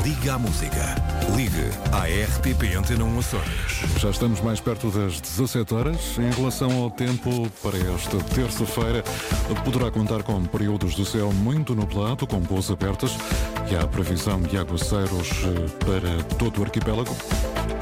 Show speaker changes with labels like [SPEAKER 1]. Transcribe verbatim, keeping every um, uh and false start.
[SPEAKER 1] Liga à Música. Ligue à R T P Antena um Açores.
[SPEAKER 2] Já estamos mais perto das dezassete horas. Em relação ao tempo, para esta terça-feira, poderá contar com períodos do céu muito nublado, com boas abertas, e há previsão de aguaceiros para todo o arquipélago.